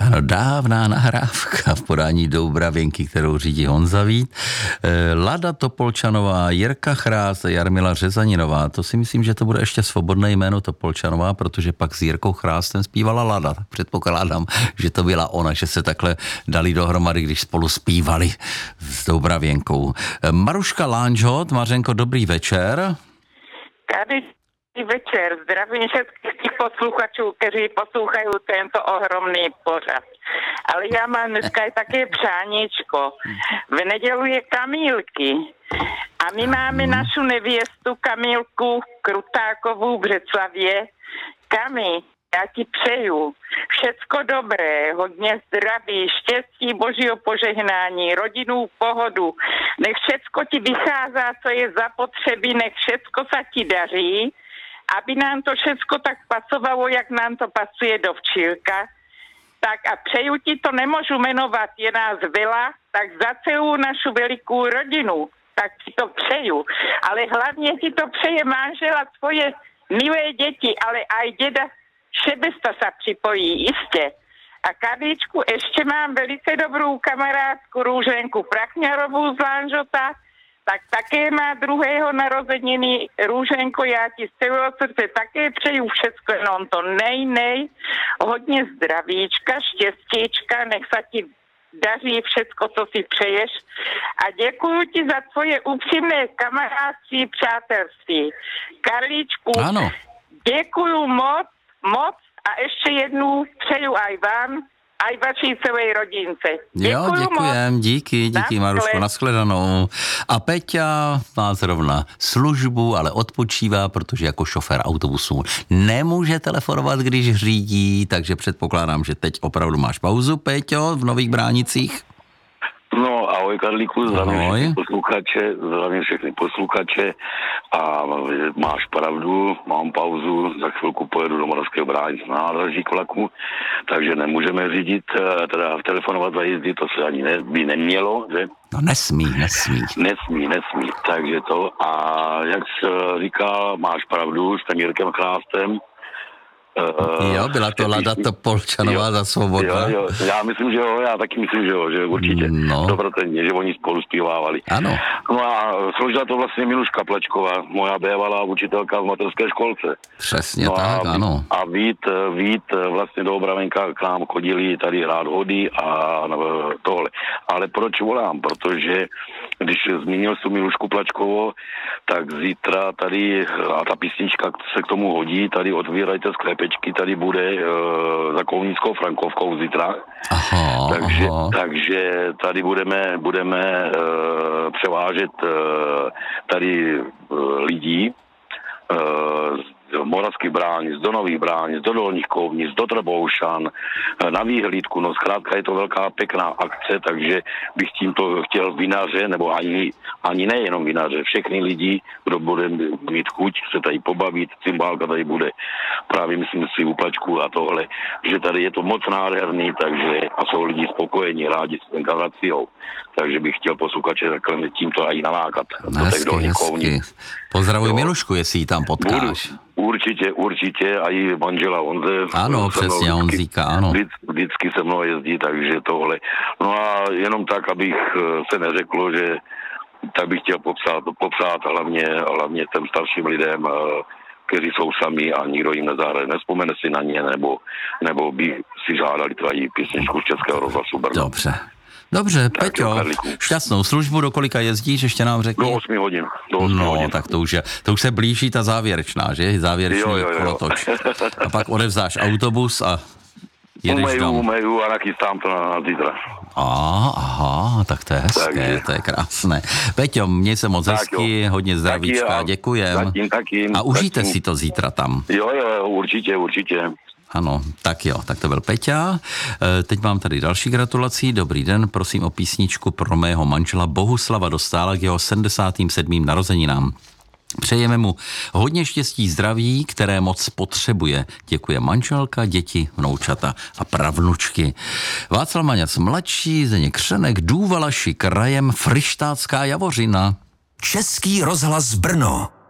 Ano, dávná nahrávka v podání Doubravěnky, kterou řídí Honza Vít. Lada Topolčanová, Jirka Chrás, Jarmila Řezaninová. To si myslím, že to bude ještě svobodné jméno Topolčanová, protože pak s Jirkou Chrástem zpívala Lada. Tak předpokládám, že to byla ona, že se takhle dali dohromady, když spolu zpívali s Doubravěnkou. Maruška Lánžot, Mařenko, dobrý večer. Tady večer, zdravím všetkých posluchačů, kteří poslouchají tento ohromný pořad. Ale já mám dneska i také přáníčko. V nedělu je Kamílky. A my máme našu nevěstu Kamílku Krutákovou v Břeclavě. Kami, já ti přeju všecko dobré, hodně zdraví, štěstí, božího požehnání, rodinnou pohodu. Nech všecko ti vychází, co je zapotřebí, nech všecko se ti daří, aby nám to všecko tak pasovalo, jak nám to pasuje do včírka. Tak a přeju ti to, nemůžu jmenovat, je nás veľa, tak za celou našu velikou rodinu, tak ti to přeju. Ale hlavně ti to přeje manžela, tvoje milé děti, ale aj děda Šebesta se připojí, jistě. A Kadíčku, ještě mám velice dobrou kamarádku Růženku Prachňarovou z Lanžota, tak také má 2. narozeniny. Růženko, já ti z celého srdce také přeju všecko, jenom to nej, hodně zdravíčka, štěstíčka, nech se ti daří všecko, co si přeješ. A děkuju ti za tvoje upřímné kamarádství, přátelství. Karlíčku, Ano. Děkuju moc a ještě jednou přeju aj vám, aj vaší celé rodince. Jo, děkujem, díky Maruško, nashledanou. A Peťa má zrovna službu, ale odpočívá, protože jako šofér autobusu nemůže telefonovat, když řídí, takže předpokládám, že teď opravdu máš pauzu, Peťo, v Nových Bránicích. No, ahoj Karlíku, zdravím všechny posluchače a máš pravdu, mám pauzu, za chvilku pojedu do Moravského Bránic na nádraží k vlaku, takže nemůžeme řídit, teda telefonovat za jízdy, to se ani by nemělo, že? No nesmí. Nesmí, takže to a jak jsi říkal, máš s tím Jirkem Chrástem. Jo, byla to Lada Topolčanová za Svobodná. Jo, já myslím, že jo, já taky myslím, že určitě. No. 100%, že oni spolu zpívávali. Ano. No a složila to vlastně Miluška Plačková, moja bývalá učitelka v mateřské školce. Přesně no tak, ano. A Vít vlastně do Obravenka k nám chodili tady hrát hody a tohle. Ale proč volám? Protože když zmínil tu Milušku Plačkovou, tak zítra tady, a ta písnička se k tomu hodí, tady otvírajte sklepečky, tady bude za Kolníckou Frankovkou zítra. Aha. Takže tady budeme převážet tady lidí z Moravských Bránic, do Nových Bránic, do Dolních Kovnic, do Trboušan, na výhlídku. No zkrátka je to velká pěkná akce, takže bych tímto chtěl vinaře, nebo ani nejenom vinaře, všechny lidi, kdo bude mít chuť se tady pobavit, cymbálka tady bude právě myslím si u Plačku a tohle, že tady je to moc nádherný, takže a jsou lidi spokojení, rádi s enkazaciou. Takže bych chtěl posluchače takhle tímto i nalákat. Hezky. Pozdravuj Milušku, jestli ji tam potkáš. Určitě a i manžela Honze. Ano, přesně Honzíka, ano. Vždycky se mnou jezdí, takže tohle. No a jenom tak, abych se neřeklo, že tak bych chtěl popsat hlavně těm starším lidem, kteří jsou sami a nikdo jim nezahraje. Nespomene si na ně, nebo by si žádali tvoji písničku z Českého rozhlasu Brno. Dobře, Peťo, šťastnou službu, do kolika jezdíš, ještě nám řekni? Do 8 hodin. Tak to už se blíží ta závěrečná, že? Závěrečný kolotoč. A pak odevzdáš autobus a jedeš domů. Umeju a nachystám to na zítra. Aha, tak to je hezké, to je krásné. Peťo, měj se moc hezky, hodně zdravíčka, děkujem. Taky. A užijte si to zítra tam. Jo, určitě. Ano, tak jo, tak to byl Peťa. Teď mám tady další gratulací. Dobrý den, prosím o písničku pro mého manžela Bohuslava Dostála k jeho 77. narozeninám. Přejeme mu hodně štěstí, zdraví, které moc potřebuje. Děkuje manželka, děti, vnoučata a pravnučky. Václav Maňac mladší, Zdeněk Křenek, Důvalaši krajem, Fryštácká Javořina. Český rozhlas Brno.